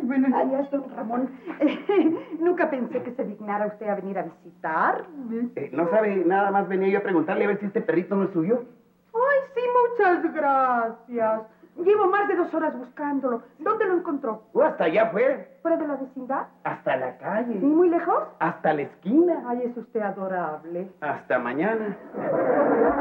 Buenos Ay, es don Ramón. Nunca pensé que se dignara usted a venir a visitar. No sabe, nada más venía yo a preguntarle a ver si este perrito no es suyo. Ay, sí, muchas gracias. Llevo más de 2 horas buscándolo. ¿Dónde lo encontró? Hasta allá afuera. ¿Fuera de la vecindad? Hasta la calle. ¿Y muy lejos? Hasta la esquina. Ay, es usted adorable. Hasta mañana.